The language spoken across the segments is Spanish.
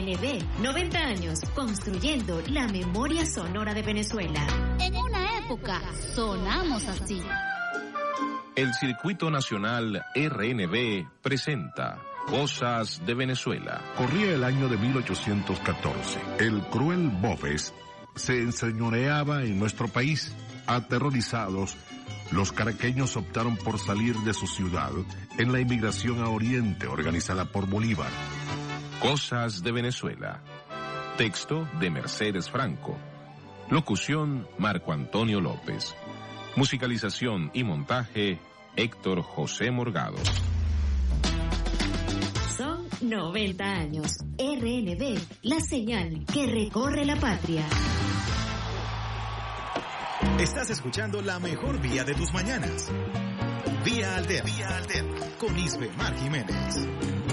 RNB, 90 años construyendo la memoria sonora de Venezuela. En una época sonamos así. El Circuito Nacional RNB presenta Cosas de Venezuela. Corría el año de 1814. El cruel Boves se enseñoreaba en nuestro país. Aterrorizados, los caraqueños optaron por salir de su ciudad en la inmigración a Oriente organizada por Bolívar. Cosas de Venezuela. Texto de Mercedes Franco. Locución Marco Antonio López. Musicalización y montaje Héctor José Morgado. Son 90 años. RNB, la señal que recorre la patria. Estás escuchando la mejor vía de tus mañanas. Vía Alterna, con Isbemar Jiménez.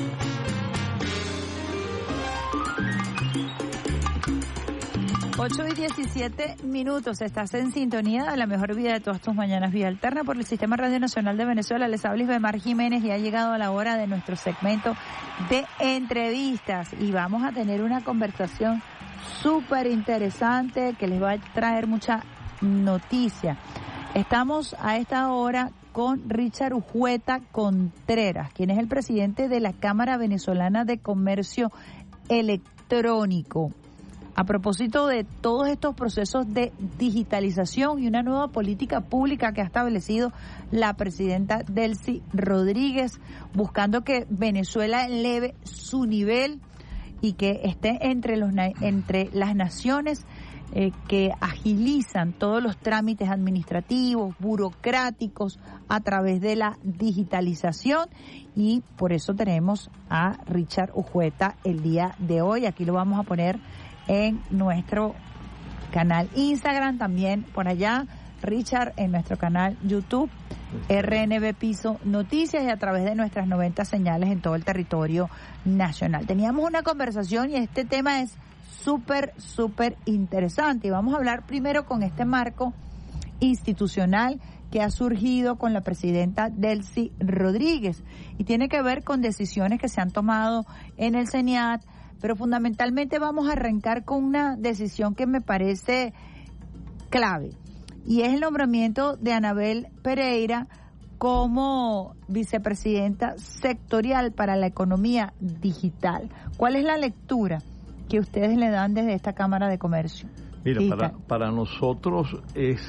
Ocho y 17 minutos. Estás en sintonía de la mejor vida de todas tus mañanas. Vía Alterna por el Sistema Radio Nacional de Venezuela. Les habla Isbemar Jiménez y ha llegado la hora de nuestro segmento de entrevistas. Y vamos a tener una conversación súper interesante que les va a traer mucha noticia. Estamos a esta hora con Richard Ujueta Contreras, quien es el presidente de la Cámara Venezolana de Comercio Electrónico. A propósito de todos estos procesos de digitalización y una nueva política pública que ha establecido la presidenta Delcy Rodríguez, buscando que Venezuela eleve su nivel y que esté entre las naciones que agilizan todos los trámites administrativos, burocráticos a través de la digitalización, y por eso tenemos a Richard Ujueta el día de hoy. Aquí lo vamos a poner en nuestro canal Instagram, también por allá, Richard, en nuestro canal YouTube, RNB Piso Noticias, y a través de nuestras 90 señales en todo el territorio nacional. Teníamos una conversación y este tema es súper interesante, y vamos a hablar primero con este marco institucional que ha surgido con la presidenta Delcy Rodríguez y tiene que ver con decisiones que se han tomado en el CENIAT, pero fundamentalmente vamos a arrancar con una decisión que me parece clave, y es el nombramiento de Anabel Pereira como vicepresidenta sectorial para la economía digital. ¿Cuál es la lectura que ustedes le dan desde esta Cámara de Comercio? Mira, para nosotros es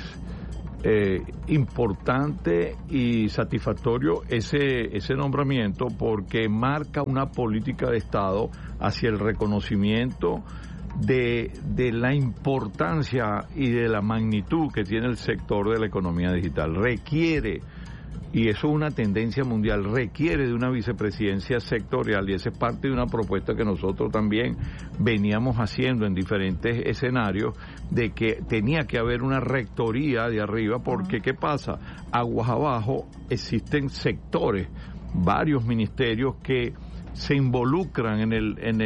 importante y satisfactorio ese nombramiento, porque marca una política de Estado hacia el reconocimiento de la importancia y de la magnitud que tiene el sector de la economía digital. Requiere, y eso es una tendencia mundial, requiere de una vicepresidencia sectorial, y esa es parte de una propuesta que nosotros también veníamos haciendo en diferentes escenarios, de que tenía que haber una rectoría de arriba, porque ¿qué pasa? Aguas abajo existen sectores, varios ministerios que se involucran en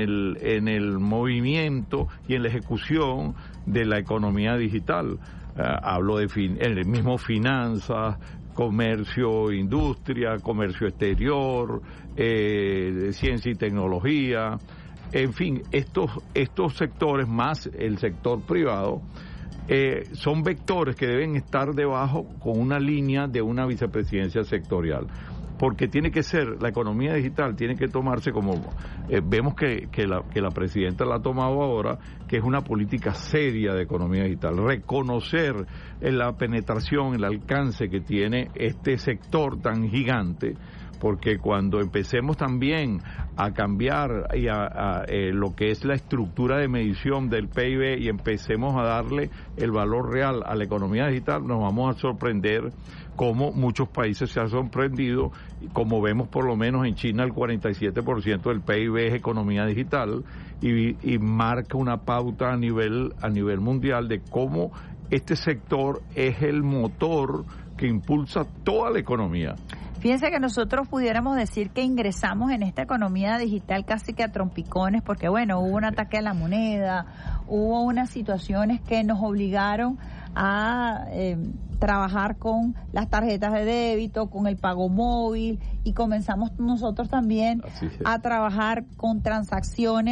el movimiento y en la ejecución de la economía digital. Hablo de el mismo finanzas, comercio, industria, comercio exterior, ciencia y tecnología, en fin, estos sectores más el sector privado son vectores que deben estar debajo con una línea de una vicepresidencia sectorial, porque tiene que ser, la economía digital tiene que tomarse como, vemos que la presidenta la ha tomado ahora, que es una política seria de economía digital, reconocer la penetración, el alcance que tiene este sector tan gigante, porque cuando empecemos también a cambiar y a lo que es la estructura de medición del PIB y empecemos a darle el valor real a la economía digital, nos vamos a sorprender como muchos países se han sorprendido, como vemos por lo menos en China el 47% del PIB es economía digital, y marca una pauta a nivel mundial de cómo este sector es el motor que impulsa toda la economía. Fíjense que nosotros pudiéramos decir que ingresamos en esta economía digital casi que a trompicones, porque bueno, hubo un ataque a la moneda, hubo unas situaciones que nos obligaron a trabajar con las tarjetas de débito, con el pago móvil, y comenzamos nosotros también a trabajar con transacciones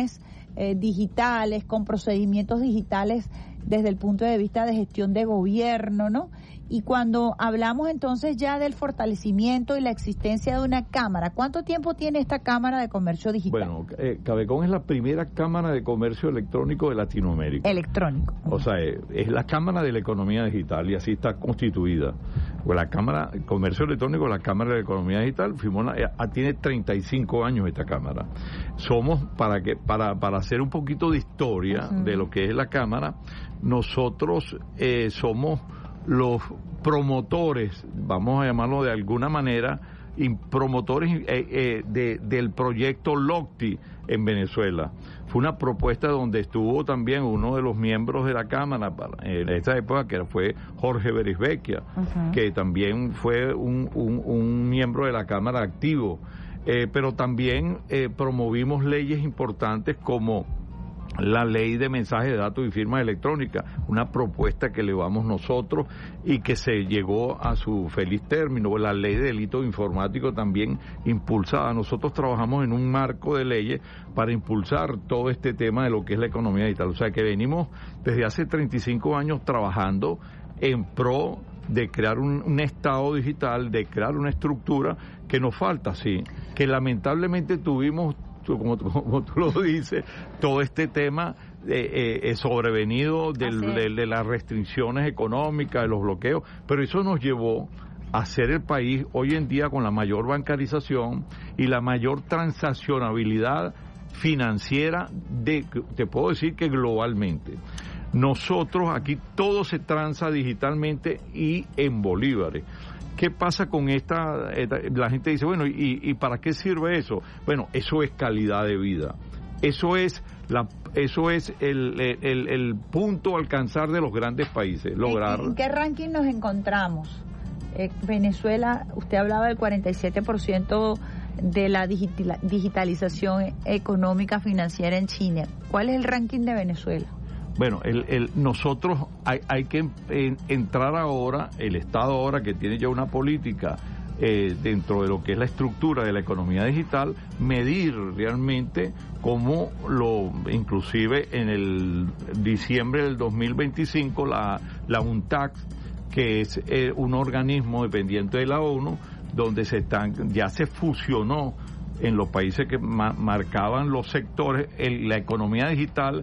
digitales, con procedimientos digitales desde el punto de vista de gestión de gobierno, ¿no? Y cuando hablamos entonces ya del fortalecimiento y la existencia de una cámara, ¿cuánto tiempo tiene esta Cámara de Comercio Digital? Bueno, Cabecón es la primera Cámara de Comercio Electrónico de Latinoamérica. Electrónico. O sea, es la Cámara de la Economía Digital y así está constituida. La Cámara de Comercio Electrónico, la Cámara de la Economía Digital, tiene 35 años esta Cámara. Somos, para hacer un poquito de historia de lo que es la Cámara, nosotros somos los promotores, vamos a llamarlo de alguna manera, promotores del proyecto LOCTI en Venezuela. Fue una propuesta donde estuvo también uno de los miembros de la Cámara en esa época, que fue Jorge Berisbecchia, que también fue un miembro de la Cámara activo. Pero también promovimos leyes importantes como la ley de mensajes de datos y firmas electrónicas, una propuesta que elevamos nosotros y que se llegó a su feliz término. La ley de delito informático también impulsada. Nosotros trabajamos en un marco de leyes para impulsar todo este tema de lo que es la economía digital. O sea que venimos desde hace 35 años trabajando en pro de crear un estado digital, de crear una estructura que nos falta, sí, que lamentablemente tuvimos, como tú lo dices, todo este tema sobrevenido de las restricciones económicas, de los bloqueos, pero eso nos llevó a ser el país hoy en día con la mayor bancarización y la mayor transaccionabilidad financiera, te puedo decir que globalmente. Nosotros aquí todo se transa digitalmente y en bolívares. ¿Qué pasa con esta? La gente dice, bueno, ¿y para qué sirve eso? Bueno, eso es calidad de vida. Eso es el punto a alcanzar de los grandes países. Lograr. ¿En qué ranking nos encontramos? Venezuela, usted hablaba del 47% de la digitalización económica financiera en China. ¿Cuál es el ranking de Venezuela? Bueno, nosotros hay que entrar ahora, el Estado ahora que tiene ya una política dentro de lo que es la estructura de la economía digital, medir realmente cómo inclusive en el diciembre del 2025 la UNTAC, que es un organismo dependiente de la ONU, donde ya se fusionó en los países que marcaban los sectores, la economía digital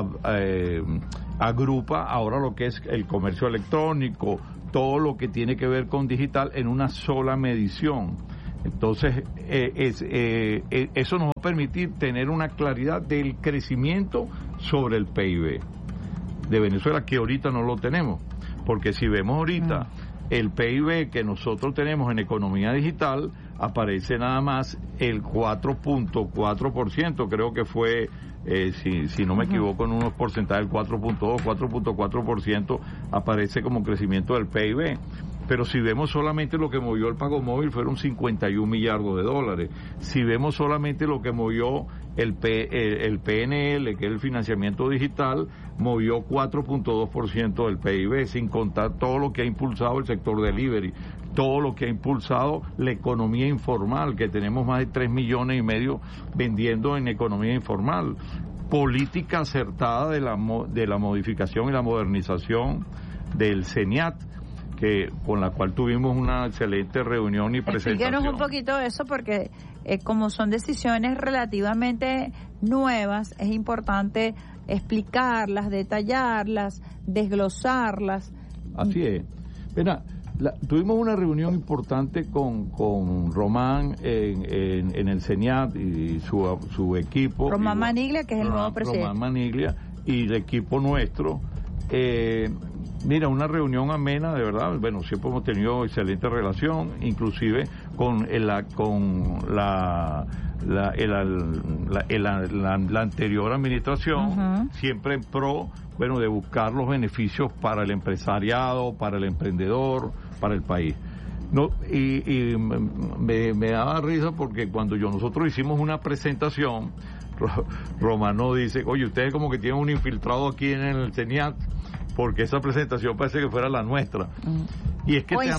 agrupa ahora lo que es el comercio electrónico, todo lo que tiene que ver con digital en una sola medición. Entonces, eso nos va a permitir tener una claridad del crecimiento sobre el PIB de Venezuela, que ahorita no lo tenemos, porque si vemos ahorita el PIB que nosotros tenemos en economía digital, aparece nada más el 4.4%, creo que fue, si no me equivoco, en unos porcentajes, el 4.2, 4.4% aparece como crecimiento del PIB. Pero si vemos solamente lo que movió el pago móvil, fueron 51 millardos de dólares. Si vemos solamente lo que movió el PNL, que es el financiamiento digital, movió 4.2% del PIB, sin contar todo lo que ha impulsado el sector delivery, todo lo que ha impulsado la economía informal, que tenemos más de 3,5 millones vendiendo en economía informal. Política acertada de la modificación y la modernización del CENIAT, con la cual tuvimos una excelente reunión y presentación. Explíquenos un poquito de eso, porque como son decisiones relativamente nuevas, es importante explicarlas, detallarlas, desglosarlas. Así es. Mira, tuvimos una reunión importante con Román en el CENIAT y su equipo. Román Maniglia, que es el nuevo presidente. Román Maniglia y el equipo nuestro. Mira, una reunión amena, de verdad. Bueno, siempre hemos tenido excelente relación, inclusive con la anterior administración, siempre en pro, de buscar los beneficios para el empresariado, para el emprendedor, para el país. No, y me daba risa porque cuando nosotros hicimos una presentación, Romano dice, oye, ustedes como que tienen un infiltrado aquí en el CENIAT, porque esa presentación parece que fuera la nuestra. Y es que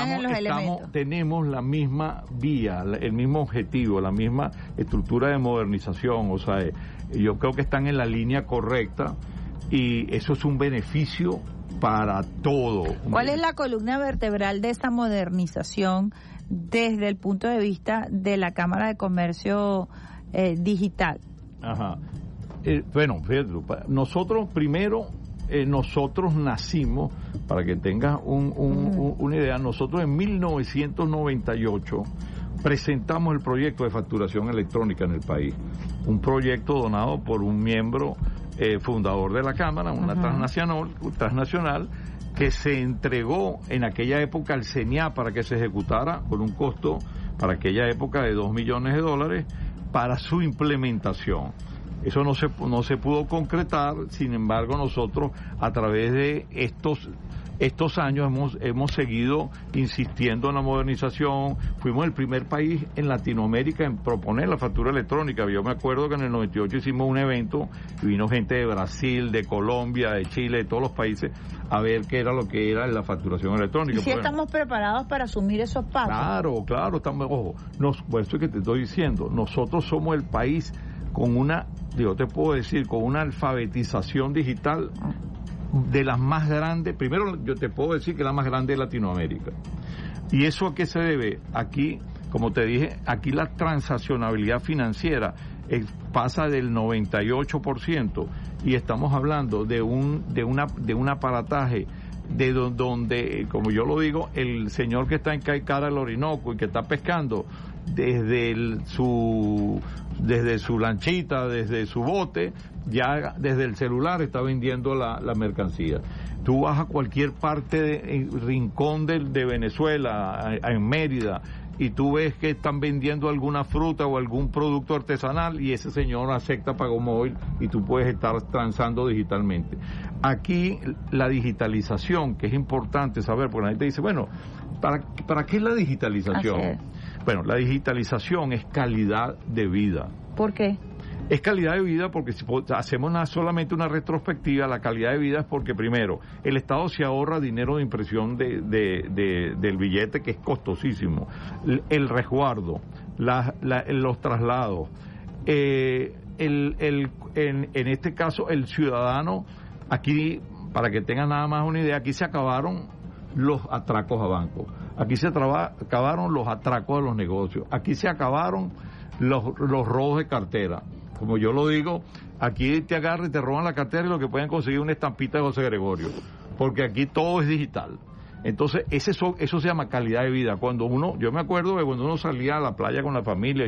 tenemos la misma vía, el mismo objetivo, la misma estructura de modernización, o sea, yo creo que están en la línea correcta y eso es un beneficio para todo. ¿Cuál es la columna vertebral de esta modernización desde el punto de vista de la Cámara de Comercio digital? Ajá. Bueno, nosotros primero, nosotros nacimos, para que tengas una idea, nosotros en 1998 presentamos el proyecto de facturación electrónica en el país, un proyecto donado por un miembro fundador de la Cámara, una transnacional, que se entregó en aquella época al CENIA para que se ejecutara con un costo para aquella época de $2 millones para su implementación. Eso no se pudo concretar, sin embargo nosotros a través de estos años hemos seguido insistiendo en la modernización. Fuimos el primer país en Latinoamérica en proponer la factura electrónica. Yo me acuerdo que en el 98 hicimos un evento y vino gente de Brasil, de Colombia, de Chile, de todos los países a ver qué era lo que era la facturación electrónica. ¿Y si estamos preparados para asumir esos pasos? Claro, estamos, por eso es que te estoy diciendo, nosotros somos el país con con una alfabetización digital de las más grandes. Primero, yo te puedo decir que la más grande de Latinoamérica. ¿Y eso a qué se debe? Aquí, como te dije, aquí la transaccionabilidad financiera pasa del 98% y estamos hablando de un aparataje de donde, como yo lo digo, el señor que está en Caicara del Orinoco y que está pescando desde su lanchita, desde su bote, ya desde el celular está vendiendo la mercancía. Tú vas a cualquier parte, rincón de Venezuela, en Mérida, y tú ves que están vendiendo alguna fruta o algún producto artesanal y ese señor acepta pago móvil y tú puedes estar transando digitalmente. Aquí la digitalización, que es importante saber, porque la gente dice, bueno, ¿para qué es la digitalización? Bueno, la digitalización es calidad de vida. ¿Por qué? Es calidad de vida porque si hacemos solamente una retrospectiva, la calidad de vida es porque, primero, el Estado se ahorra dinero de impresión del billete, que es costosísimo, el resguardo, los traslados, en este caso el ciudadano, aquí, para que tengan nada más una idea, aquí se acabaron los atracos a bancos, aquí se acabaron los atracos de los negocios, aquí se acabaron los robos de cartera. Como yo lo digo, aquí te agarran y te roban la cartera y lo que pueden conseguir es una estampita de José Gregorio, porque aquí todo es digital. Entonces, eso se llama calidad de vida. Yo me acuerdo que cuando uno salía a la playa con la familia,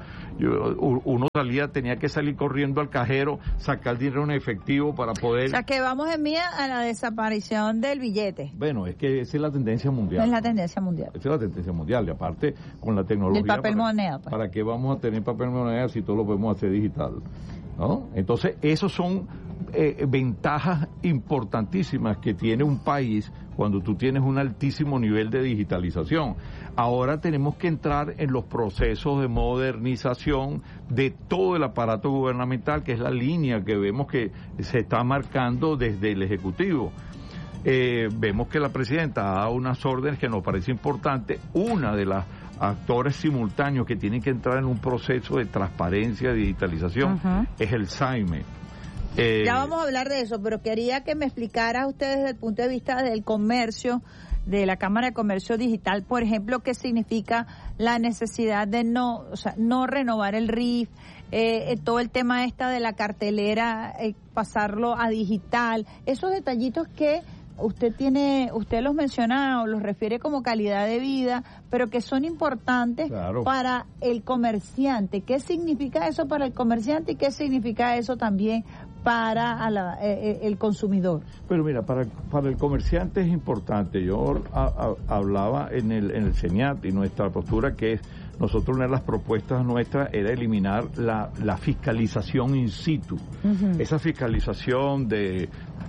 uno tenía que salir corriendo al cajero, sacar dinero en efectivo para poder... O sea, que vamos en vía a la desaparición del billete. Bueno, es que esa es la tendencia mundial. Es la tendencia mundial. Esa es la tendencia mundial, y aparte, con la tecnología... El papel moneda. Pues. ¿Para qué vamos a tener papel moneda si todo lo podemos hacer digital? ¿No? Entonces, esos son ventajas importantísimas que tiene un país cuando tú tienes un altísimo nivel de digitalización. Ahora tenemos que entrar en los procesos de modernización de todo el aparato gubernamental, que es la línea que vemos que se está marcando desde el Ejecutivo. Vemos que la presidenta ha dado unas órdenes que nos parece importante. Una de las actores simultáneos que tienen que entrar en un proceso de transparencia y digitalización es el SAIME. Ya vamos a hablar de eso, pero quería que me explicara usted desde el punto de vista del comercio, de la Cámara de Comercio Digital, por ejemplo, qué significa la necesidad de no renovar el RIF, todo el tema de la cartelera, pasarlo a digital, esos detallitos que usted los menciona o los refiere como calidad de vida, pero que son importantes para el comerciante. ¿Qué significa eso para el comerciante y qué significa eso también para el consumidor? Pero mira, para el comerciante es importante. Yo hablaba en el CENIAT y nuestra postura, que es nosotros una de las propuestas nuestras era eliminar la fiscalización in situ. Esa fiscalización de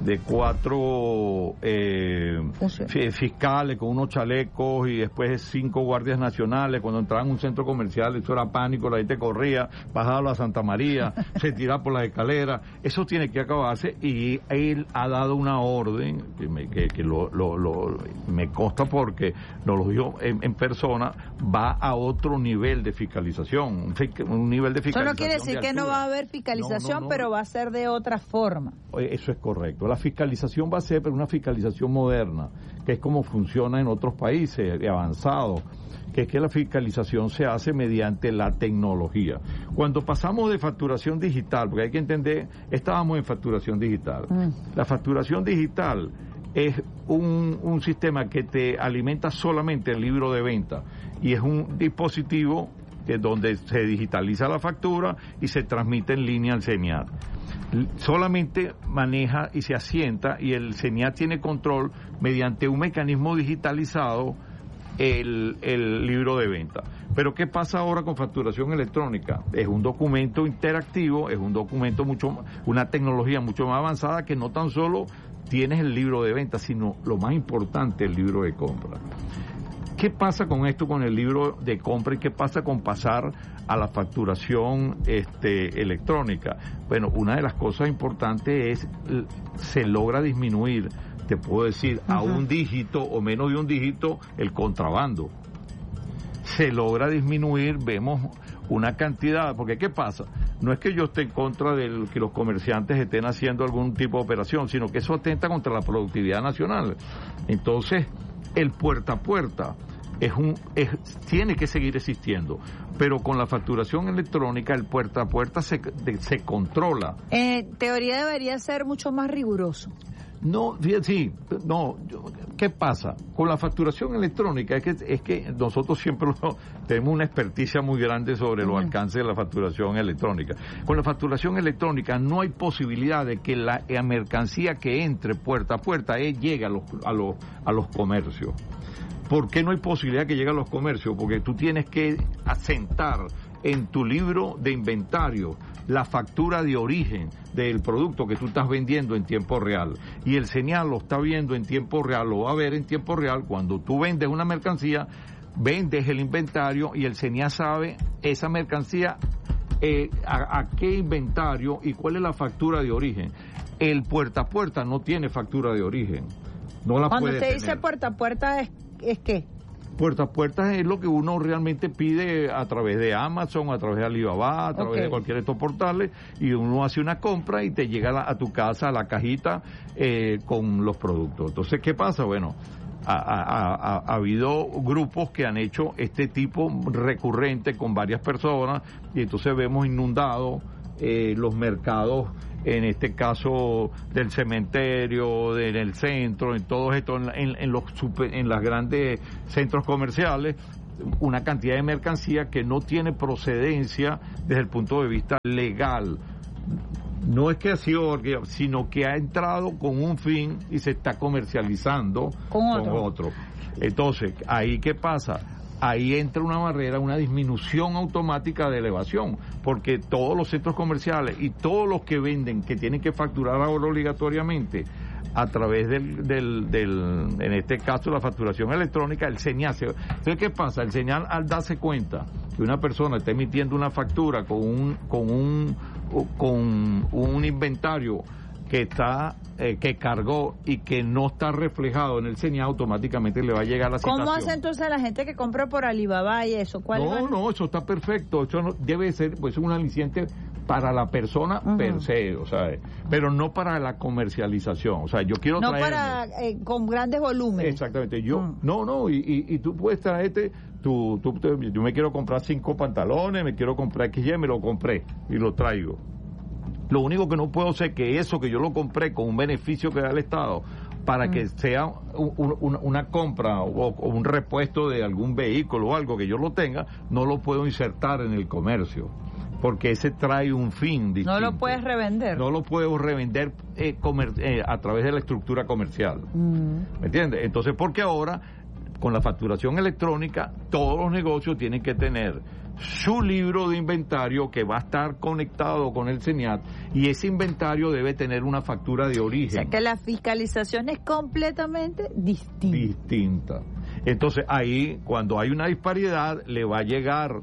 4 fiscales con unos chalecos y después 5 guardias nacionales. Cuando entraban en un centro comercial, eso era pánico, la gente corría, bajaba a Santa María, se tiraba por las escaleras. Eso tiene que acabarse, y él ha dado una orden que me consta porque nos lo dijo en persona, va a otro nivel de fiscalización, un nivel de fiscalización. Eso no quiere decir que no va a haber fiscalización, pero va a ser de otra forma. Eso es correcto. La fiscalización va a ser, pero una fiscalización moderna, que es como funciona en otros países avanzados, que es que la fiscalización se hace mediante la tecnología. Cuando pasamos de facturación digital, porque hay que entender, estábamos en facturación digital. La facturación digital es un sistema que te alimenta solamente el libro de venta, y es un dispositivo donde se digitaliza la factura y se transmite en línea al CENIAT. Solamente maneja y se asienta, y el CENIAT tiene control mediante un mecanismo digitalizado el libro de venta. Pero ¿qué pasa ahora con facturación electrónica? Es un documento interactivo, es un documento una tecnología mucho más avanzada, que no tan solo tienes el libro de venta, sino lo más importante, el libro de compra. ¿Qué pasa con esto, con el libro de compra, y qué pasa con pasar a la facturación electrónica? Bueno, una de las cosas importantes es, se logra disminuir, te puedo decir, a un dígito o menos de un dígito el contrabando. Se logra disminuir, vemos una cantidad, porque ¿qué pasa? No es que yo esté en contra de que los comerciantes estén haciendo algún tipo de operación, sino que eso atenta contra la productividad nacional. Entonces, el puerta a puerta tiene que seguir existiendo, pero con la facturación electrónica el puerta a puerta se controla. En teoría debería ser mucho más riguroso. No, ¿qué pasa? Con la facturación electrónica es que nosotros siempre tenemos una experticia muy grande sobre los alcances de la facturación electrónica. Con la facturación electrónica no hay posibilidad de que la mercancía que entre puerta a puerta llegue a los comercios. ¿Por qué no hay posibilidad que llegue a los comercios? Porque tú tienes que asentar en tu libro de inventario la factura de origen del producto que tú estás vendiendo en tiempo real. Y el CENIAT lo está viendo en tiempo real, lo va a ver en tiempo real. Cuando tú vendes una mercancía, vendes el inventario, y el CENIAT sabe esa mercancía, a qué inventario y cuál es la factura de origen. El puerta a puerta no tiene factura de origen. No la Cuando puede usted tener. dice puerta a puerta, ¿es qué? Puerta a puerta es lo que uno realmente pide a través de Amazon, a través de Alibaba, a través de cualquiera de estos portales, y uno hace una compra y te llega a tu casa la cajita con los productos. Entonces, ¿qué pasa? Bueno, ha habido grupos que han hecho este tipo recurrente con varias personas, y entonces vemos inundados los mercados, en este caso del cementerio, en el centro, en todo esto, en las grandes centros comerciales, una cantidad de mercancía que no tiene procedencia desde el punto de vista legal. No es que ha sido, sino que ha entrado con un fin y se está comercializando con otro. Entonces, ¿ahí qué pasa? Ahí entra una barrera, una disminución automática de elevación, porque todos los centros comerciales y todos los que venden, que tienen que facturar ahora obligatoriamente a través en este caso, la facturación electrónica, el CENIAT. Entonces, ¿qué pasa? El CENIAT, al darse cuenta que una persona está emitiendo una factura con un inventario que cargó y que no está reflejado en el CENIAT, automáticamente le va a llegar la citación. ¿Cómo hace entonces la gente que compra por Alibaba y eso? No, eso está perfecto. Eso no, debe ser pues un aliciente para la persona per se, o sea, pero no para la comercialización. O sea, yo quiero no para con grandes volúmenes. Exactamente. Y tú puedes traerte yo me quiero comprar 5 pantalones, me quiero comprar XY, me lo compré y lo traigo. Lo único que no puedo hacer que eso que yo lo compré con un beneficio que da el Estado, para que sea una compra o un repuesto de algún vehículo o algo que yo lo tenga, no lo puedo insertar en el comercio, porque ese trae un fin distinto. No lo puedes revender. No lo puedo revender a través de la estructura comercial. ¿Me entiendes? Entonces, porque ahora, con la facturación electrónica, todos los negocios tienen que tener su libro de inventario que va a estar conectado con el SENIAT, y ese inventario debe tener una factura de origen. O sea que la fiscalización es completamente distinta. Entonces ahí, cuando hay una disparidad, le va a llegar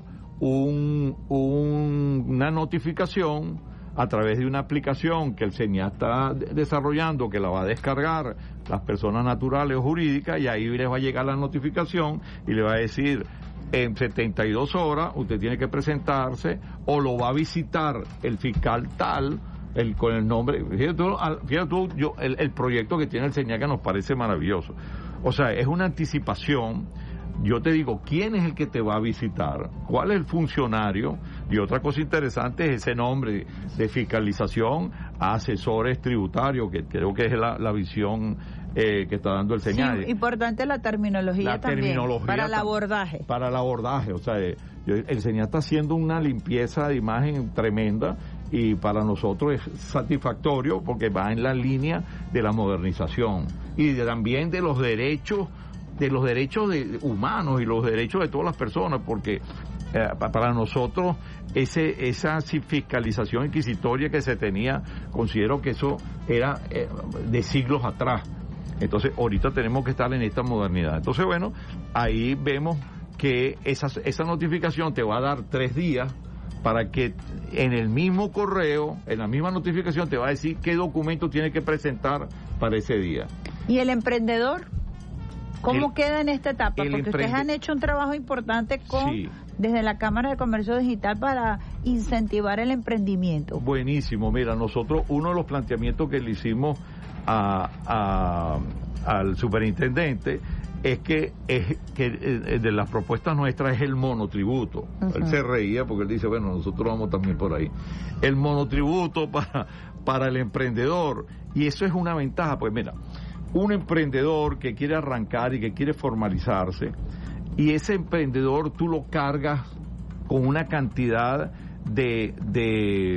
una notificación a través de una aplicación que el SENIAT está desarrollando, que la va a descargar las personas naturales o jurídicas, y ahí les va a llegar la notificación y le va a decir: en 72 horas usted tiene que presentarse, o lo va a visitar el fiscal tal, con el nombre. Fíjate tú, el proyecto que tiene el SENIAT, que nos parece maravilloso. O sea, es una anticipación. Yo te digo, ¿quién es el que te va a visitar? ¿Cuál es el funcionario? Y otra cosa interesante es ese nombre de fiscalización a asesores tributarios, que creo que es la visión que está dando el SENIAT. Sí, importante la terminología también, para el abordaje. Para el abordaje, o sea, el SENIAT está haciendo una limpieza de imagen tremenda, y para nosotros es satisfactorio porque va en la línea de la modernización y también de los derechos humanos y los derechos de todas las personas, porque para nosotros esa fiscalización inquisitoria que se tenía, considero que eso era de siglos atrás. Entonces ahorita tenemos que estar en esta modernidad. Entonces, bueno, ahí vemos que esa notificación te va a dar 3 días para que en el mismo correo, en la misma notificación, te va a decir qué documento tiene que presentar para ese día. ¿Y el emprendedor? ¿Cómo queda en esta etapa? Porque ustedes han hecho un trabajo importante desde la Cámara de Comercio Digital para incentivar el emprendimiento. Buenísimo. Mira, nosotros, uno de los planteamientos que le hicimos al superintendente es que de las propuestas nuestras es el monotributo. Uh-huh. Él se reía porque él dice, bueno, nosotros vamos también por ahí. El monotributo para el emprendedor, y eso es una ventaja, pues mira, un emprendedor que quiere arrancar y que quiere formalizarse, y ese emprendedor tú lo cargas con una cantidad de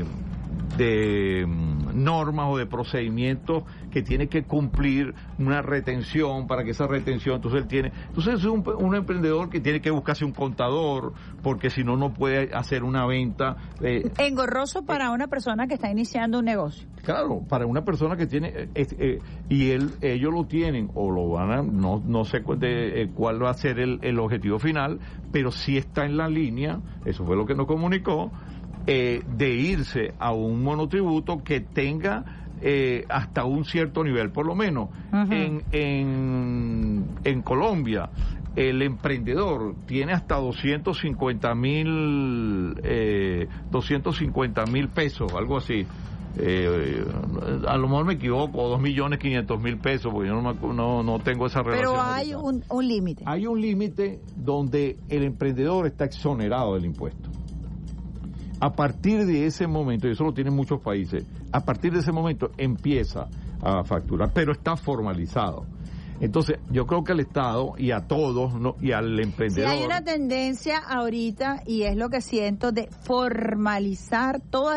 normas o de procedimientos que tiene que cumplir, una retención para que esa retención, entonces es un emprendedor que tiene que buscarse un contador, porque si no puede hacer una venta. Engorroso para una persona que está iniciando un negocio. Claro, para una persona que tiene y ellos lo tienen o lo van a, no sé cuál va a ser el objetivo final, pero sí está en la línea, eso fue lo que nos comunicó, de irse a un monotributo que tenga hasta un cierto nivel, por lo menos. Uh-huh. En Colombia el emprendedor tiene hasta 250,000 pesos, algo así. A lo mejor me equivoco, 2.500.000 pesos, porque yo no tengo esa relación. Pero hay un límite. Hay un límite donde el emprendedor está exonerado del impuesto. A partir de ese momento, y eso lo tienen muchos países, a partir de ese momento empieza a facturar, pero está formalizado. Entonces, yo creo que al Estado y a todos, y al emprendedor... Sí, hay una tendencia ahorita, y es lo que siento, de formalizar todas